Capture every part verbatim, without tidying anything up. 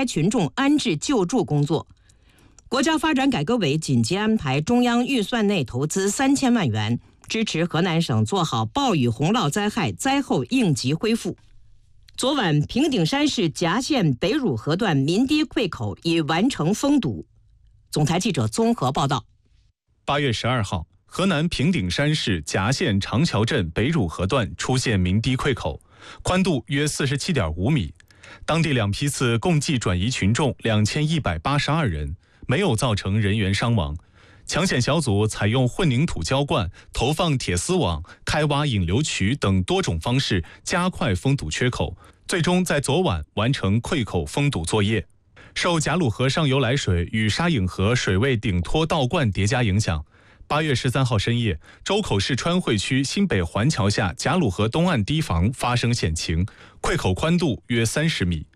灾群众安置救助工作。国家发展改革委紧急安排中央预算内投资三千万元，支持河南省做好暴雨洪涝灾害灾后应急恢复。昨晚，平顶山市夹县北汝河段民堤溃口已完成封堵。总台记者综合报道。 八月十二号，河南平顶山市夹县长桥镇北汝河段出现民堤溃口，宽度约四十七点五米。当地两批次共计转移群众两千一百八十二人，没有造成人员伤亡。抢险小组采用混凝土浇灌、投放铁丝网、开挖引流渠等多种方式，加快封堵缺口，最终在昨晚完成溃口封堵作业。受贾鲁河上游来水与沙引河水位顶托倒灌叠加影响，八月十三号深夜，周口市川汇区新北环桥下贾鲁河东岸堤防发生险情，溃口宽度约三十米。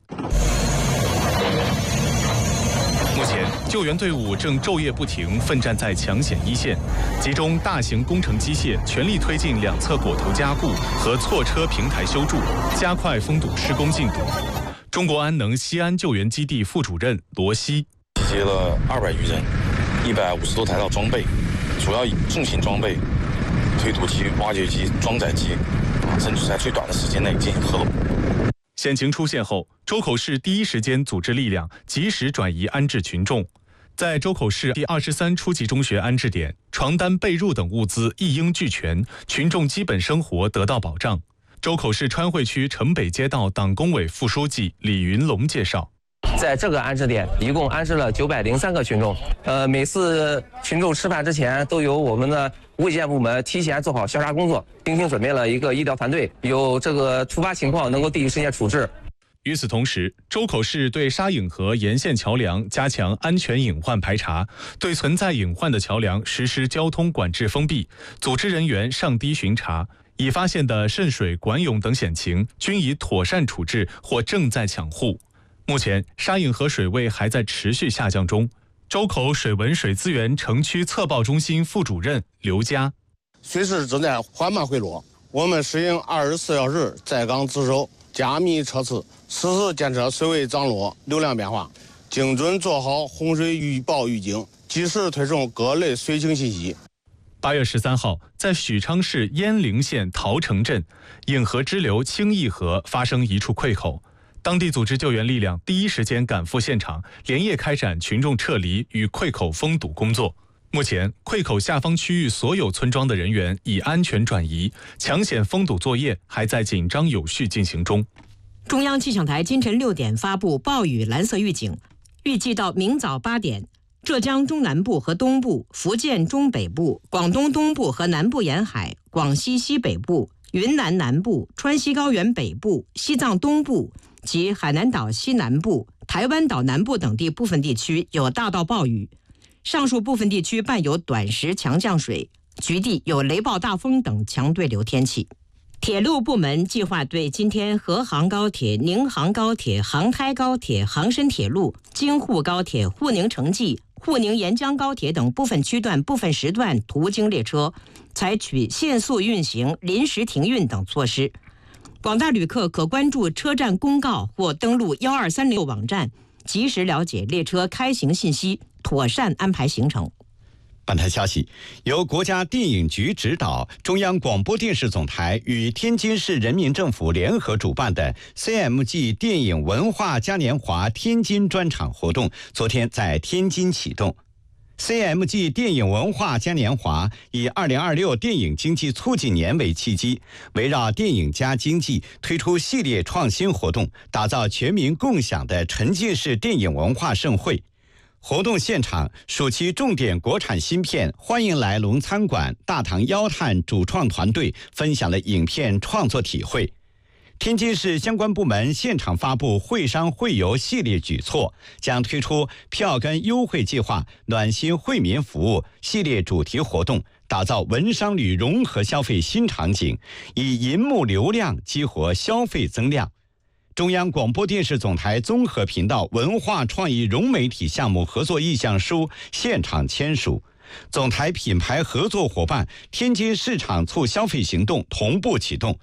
目前，救援队伍正昼夜不停，奋战在抢险一线，集中大型工程机械，全力推进两侧果头加固和错车平台修筑，加快封堵施工进度。中国安能西安救援基地副主任罗西： 集结了二百余人，一百五十多台套装备，主要以重型装备、推土机、挖掘机、装载机，争取在最短的时间内进行合拢。 险情出现后，周口市第一时间组织力量，及时转移安置群众。在周口市第二十三初级中学安置点，床单、被褥等物资一应俱全，群众基本生活得到保障。周口市川汇区城北街道党工委副书记李云龙介绍， 在这个安置点一共安置了九百零三个群众，呃，每次群众吃饭之前都由我们的卫健部门提前做好消杀工作，精心准备了一个医疗团队，有这个突发情况能够第一时间处置。 与此同时，周口市对沙引河沿线桥梁加强安全隐患排查，对存在隐患的桥梁实施交通管制封闭，组织人员上堤巡查，已发现的渗水、管涌等险情均已妥善处置或正在抢护。目前，沙引河水位还在持续下降中。周口水文水资源城区测报中心副主任刘佳： 水势正在缓慢回落，我们实行二十四小时在岗值守，加密测试，实时监测水位涨落、流量变化，精准做好洪水预报预警，及时推送各类水情信息。 八月十三号，在许昌市鄢陵县陶城镇，引河支流清义河发生一处溃口，当地组织救援力量第一时间赶赴现场，连夜开展群众撤离与溃口封堵工作。目前，溃口下方区域所有村庄的人员已安全转移，抢险封堵作业还在紧张有序进行中。 中央气象台今晨六点发布暴雨蓝色预警，预计到明早八点，浙江中南部和东部、福建中北部、广东东部和南部沿海、广西西北部、云南南部、川西高原北部、西藏东部及海南岛西南部、台湾岛南部等地部分地区有大到暴雨，上述部分地区伴有短时强降水，局地有雷暴大风等强对流天气。铁路部门计划对今天河杭高铁、宁杭高铁、杭开高铁、杭深铁路、京沪高铁、沪宁城际、沪宁沿江高铁等部分区段、部分时段途经列车，采取限速运行、临时停运等措施。广大旅客可关注车站公告或登录一二三零网站，及时了解列车开行信息，妥善安排行程。 本台消息，由国家电影局指导，中央广播电视总台与天津市人民政府联合主办的 C M G 电影文化嘉年华天津专场活动，昨天在天津启动。C M G 电影文化嘉年华以二零二六电影经济促进年为契机，围绕电影加经济推出系列创新活动，打造全民共享的沉浸式电影文化盛会。活动现场，暑期重点国产新片《欢迎来龙餐馆》大唐妖探主创团队分享了影片创作体会。天津市相关部门现场发布会商会游系列举措，将推出票根优惠计划、暖心惠民服务系列主题活动，打造文商旅融合消费新场景，以银幕流量激活消费增量。中央广播电视总台综合频道文化创意融媒体项目合作意向书现场签署，总台品牌合作伙伴天津市场促消费行动同步启动。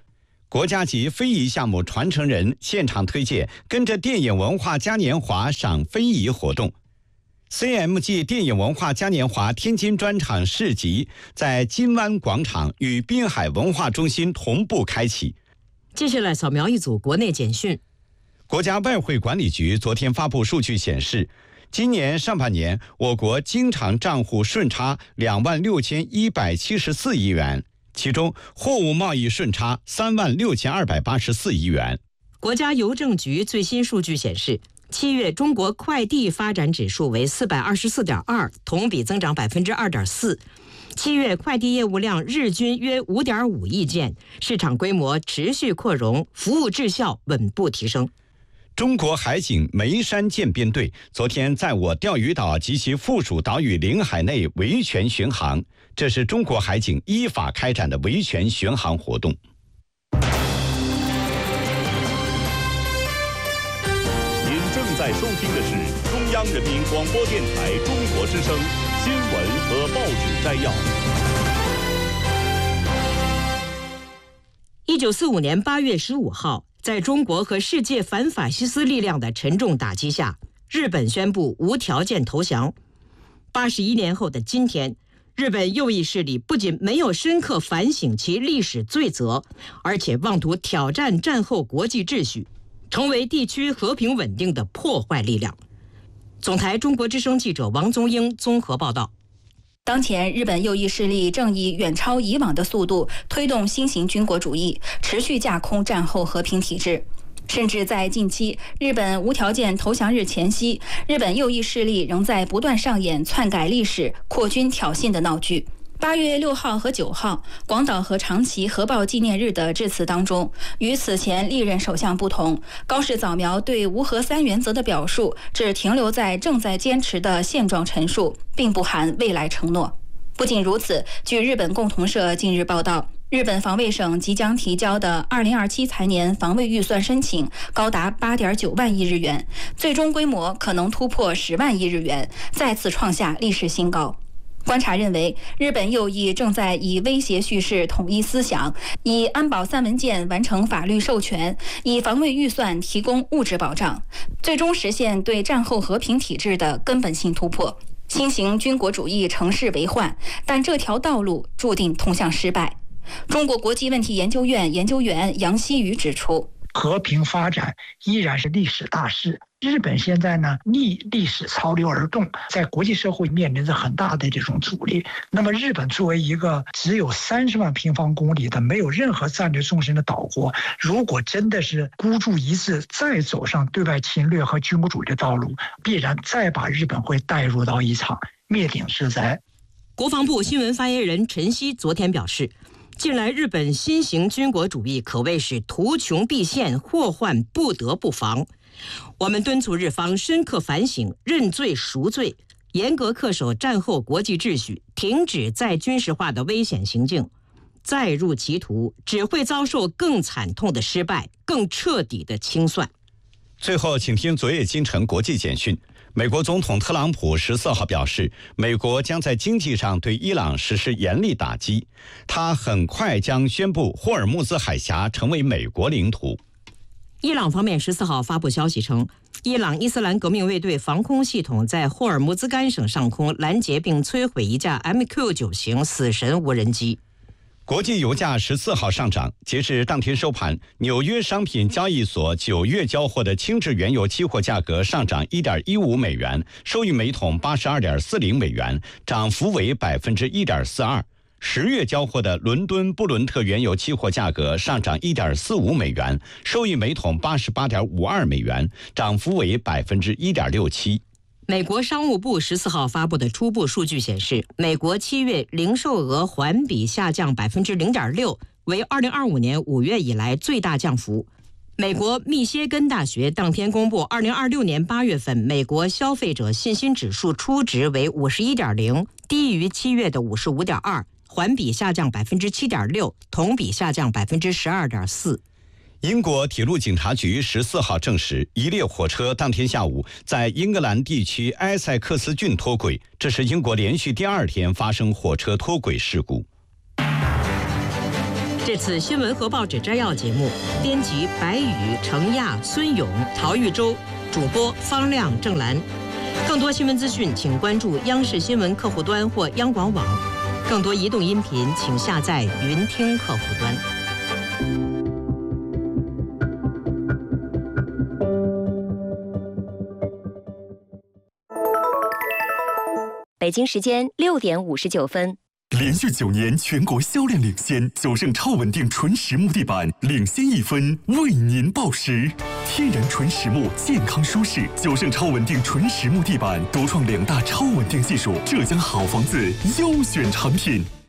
国家级非遗项目传承人现场推介跟着电影文化嘉年华赏非遗活动。C M G 电影文化嘉年华天津专场市集在金湾广场与滨海文化中心同步开启。 接下来扫描一组国内简讯。 国家外汇管理局昨天发布数据显示，今年上半年我国经常账户顺差两万六千一百七十四亿元，其中货物贸易顺差三万六千二百八十四亿元。 国家邮政局最新数据显示，七月中国快递发展指数为四百二十四点二，同比增长百分之二点四。七月快递业务量日均约五点五亿件，市场规模持续扩容，服务质效稳步提升。 中国海警眉山舰编队昨天在我钓鱼岛及其附属岛屿领海内维权巡航，这是中国海警依法开展的维权巡航活动。 您正在收听的是中央人民广播电台中国之声新闻和报纸摘要。 一九四五年八月十五号，在中国和世界反法西斯力量的沉重打击下，日本宣布无条件投降。八十一年后的今天，日本右翼势力不仅没有深刻反省其历史罪责，而且妄图挑战战后国际秩序，成为地区和平稳定的破坏力量。总台中国之声记者王宗英综合报道。 当前，日本右翼势力正以远超以往的速度推动新型军国主义，持续架空战后和平体制。甚至在近期日本无条件投降日前夕，日本右翼势力仍在不断上演篡改历史、扩军挑衅的闹剧。八月六号和九号，广岛和长崎核爆纪念日的致辞当中，与此前历任首相不同，高市早苗对无核三原则的表述只停留在正在坚持的现状陈述，并不含未来承诺。不仅如此，据日本共同社近日报道，日本防卫省即将提交的二零二七财年防卫预算申请高达八点九万亿日元，最终规模可能突破十万亿日元，再次创下历史新高。观察认为，日本右翼正在以威胁叙事统一思想，以安保三文件完成法律授权，以防卫预算提供物质保障，最终实现对战后和平体制的根本性突破。新型军国主义乘势为患，但这条道路注定通向失败。中国国际问题研究院研究员杨希宇指出， 和平发展依然是历史大势。日本现在呢逆历史潮流而动，在国际社会面临着很大的这种阻力。那么日本作为一个只有三十万平方公里的没有任何战略纵深的岛国，如果真的是孤注一掷再走上对外侵略和军国主义的道路，必然再把日本会带入到一场灭顶之灾。 国防部新闻发言人陈希昨天表示，近来日本新型军国主义可谓是图穷匕现，祸患不得不防。我们敦促日方深刻反省，认罪赎罪，严格恪守战后国际秩序，停止再军事化的危险行径。再入歧途，只会遭受更惨痛的失败，更彻底的清算。 最后，请听昨夜今晨国际简讯。美国总统特朗普十四号表示，美国将在经济上对伊朗实施严厉打击，他很快将宣布霍尔木兹海峡成为美国领土。 伊朗方面十四号发布消息称，伊朗伊斯兰革命卫队防空系统在霍尔木兹干省上空拦截并摧毁一架 M Q 九 型死神无人机。 国际油价十四号上涨，截至当天收盘，纽约商品交易所九月交货的轻质原油期货价格上涨 一点一五美元，收于每桶八十二点四零美元，涨幅为 百分之一点四二。十月交货的伦敦布伦特原油期货价格上涨 一点四五美元，收于每桶八十八点五二美元，涨幅为 百分之一点六七。 美国商务部十四号发布的初步数据显示，美国七月零售额环比下降 百分之零点六， 为二零二五年五月以来最大降幅。美国密歇根大学当天公布二零二六年八月份美国消费者信心指数初值为 五十一点零， 低于七月的 五十五点二， 环比下降 百分之七点六， 同比下降 百分之十二点四。 英国铁路警察局十四号证实，一列火车当天下午在英格兰地区埃塞克斯郡脱轨，这是英国连续第二天发生火车脱轨事故。 这次新闻和报纸摘要节目，编辑白宇、程亚、孙勇、陶玉洲，主播方亮、郑兰。更多新闻资讯，请关注央视新闻客户端或央广网。更多移动音频，请下载云听客户端。 北京时间六点五十九分。 连续九年全国销量领先，九胜超稳定纯实木地板领先一分，为您报时。天然纯实木，健康舒适。九胜超稳定纯实木地板独创两大超稳定技术，浙江好房子优选产品。